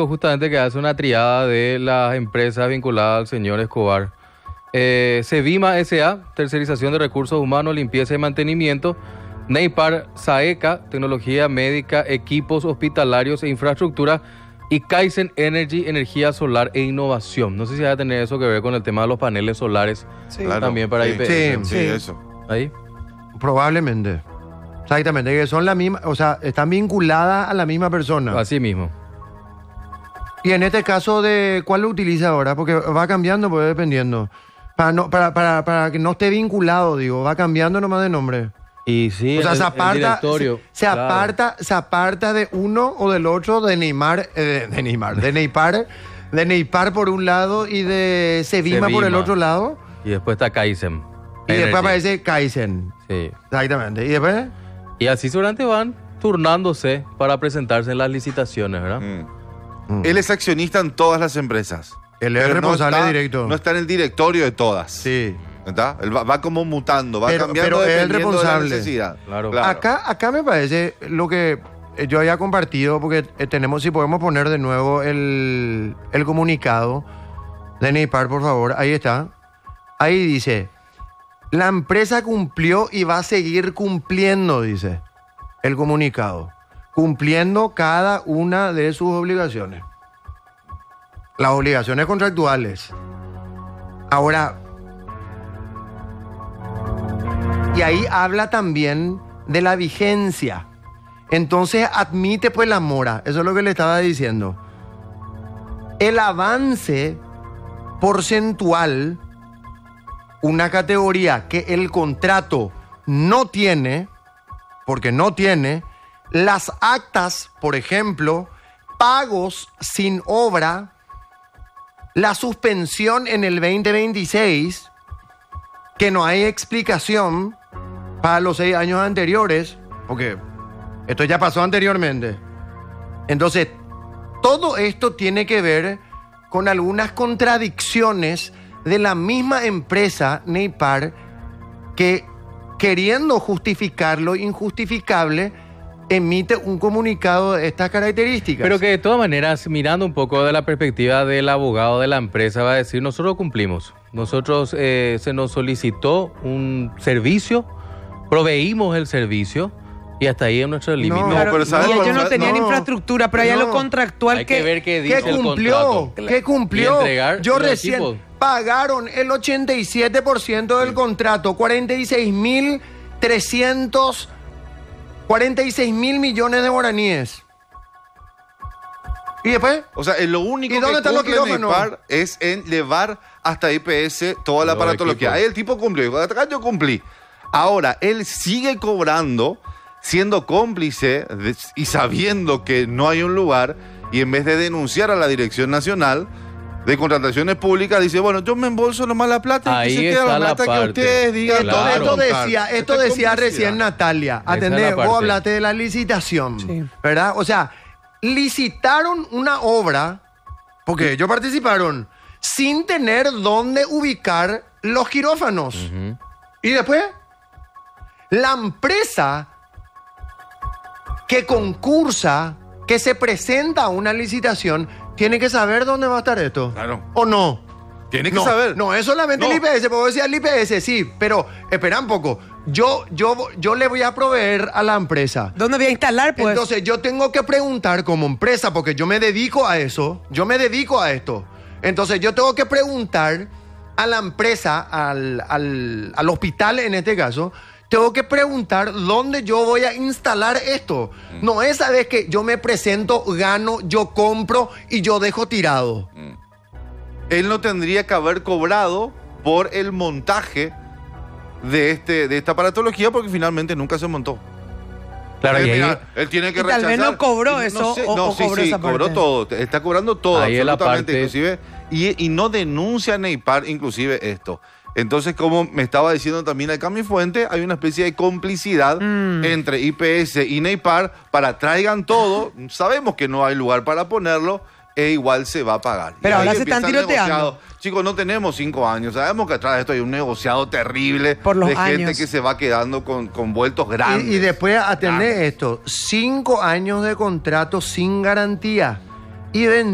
gráfico justamente que hace una triada de las empresas vinculadas al señor Escobar. Cevima S.A., tercerización de recursos humanos, limpieza y mantenimiento. Neipar Saeca, tecnología médica, equipos hospitalarios e infraestructura. Y Kaizen Energy, energía solar e innovación. No sé si va a tener eso que ver con el tema de los paneles solares. Sí. Claro, También para sí, IPS. Sí, eso. Ahí. Probablemente. Exactamente, que son la misma, o sea, están vinculadas a la misma persona. Así mismo. Y en este caso, ¿cuál lo utiliza ahora? Porque va cambiando, pues dependiendo. Para que no esté vinculado, digo, va cambiando nomás de nombre. Y sí, O sea, el se claro. aparta de uno o del otro, de Neymar por un lado y de Cevima por el Cevima. otro lado. Y después está Kaizen. Y después Energy. aparece Kaizen. Sí. Exactamente. ¿Y después? Y así seguramente van turnándose para presentarse en las licitaciones, ¿verdad? Él es accionista en todas las empresas. Él es Pero responsable está, directo. No está en el directorio de todas. Sí. ¿Está? Él va como mutando, va Pero cambiando es el dependiendo de la responsable. necesidad. Claro. Acá me parece lo que yo había compartido, porque si podemos poner de nuevo el comunicado de Neipar, por favor. Ahí está. Ahí dice, la empresa cumplió y va a seguir cumpliendo, dice el comunicado. Cumpliendo cada una de sus obligaciones. Las obligaciones contractuales. Ahora, y ahí habla también de la vigencia. Entonces admite pues la mora. Eso es lo que le estaba diciendo. El avance porcentual, una categoría que el contrato no tiene, porque no tiene, las actas, por ejemplo, pagos sin obra, la suspensión en el 2026, que no hay explicación para los 6 años anteriores, porque esto ya pasó anteriormente. Entonces, todo esto tiene que ver con algunas contradicciones de la misma empresa, Neipar, que queriendo justificar lo injustificable, emite un comunicado de estas características. Pero que de todas maneras, mirando un poco de la perspectiva del abogado de la empresa, va a decir, nosotros cumplimos. Nosotros se nos solicitó un servicio, proveímos el servicio y hasta ahí es nuestro límite. No, No, pero ¿sabes y cuál? ellos no tenían No, infraestructura, pero allá no. lo contractual Hay que ver qué dice ¿Qué el cumplió? contrato. ¿Qué cumplió? Y entregar Yo los recién equipos. pagaron el 87% del contrato, 46 mil millones de guaraníes. ¿Y después? O sea, lo único ¿Y dónde que están los cumple quirófanos? Neipar es en llevar hasta IPS toda la Los aparatología. equipos. Ahí el tipo cumplió. Hasta acá yo cumplí. Ahora, él sigue cobrando, siendo cómplice y sabiendo que no hay un lugar, y en vez de denunciar a la Dirección Nacional de Contrataciones Públicas, dice, bueno, yo me embolso nomás la plata y Ahí que se quede está la la plata que parte. ustedes digan. Claro. todo Esto contar. decía Esta es recién complicidad. Natalia. Esa es la Atendé, vos parte. hablaste de la licitación, Sí. ¿verdad? O sea, licitaron una obra, porque ellos participaron, sin tener dónde ubicar los quirófanos. Ujú. Y después, la empresa que concursa, que se presenta a una licitación, tiene que saber dónde va a estar esto. Claro. ¿O no? Tiene que No, saber. no es solamente No. el IPS, puedo decir el IPS, sí, pero espera un poco. Yo le voy a proveer a la empresa. ¿Dónde voy a instalar, pues? Entonces yo tengo que preguntar como empresa, porque yo me dedico a eso, yo me dedico a esto. Entonces yo tengo que preguntar a la empresa, al hospital en este caso, tengo que preguntar dónde yo voy a instalar esto. No es esa vez que yo me presento, gano, yo compro y yo dejo tirado. Él no tendría que haber cobrado por el montaje de esta aparatología porque finalmente nunca se montó. Claro, y ahí, Mira, él tiene que Y tal vez rechazar. no cobró Y eso, sé, o sí, cobró sí, esa parte. cobró todo. Está cobrando todo, Ahí es la absolutamente, parte- inclusive. Y no denuncia a Neipar, inclusive, esto. Entonces, como me estaba diciendo también acá mi fuente, hay una especie de complicidad entre IPS y Neipar para traigan todo. Sabemos que no hay lugar para ponerlo e igual se va a pagar. Pero Y ahora ahí se están empieza el tiroteando. negociado. Chicos, no tenemos 5 años. Sabemos que atrás de esto hay un negociado terrible Por los de gente años. que se va quedando con vueltos grandes. Y después atender Grandes. esto, 5 años de contrato sin garantía. Y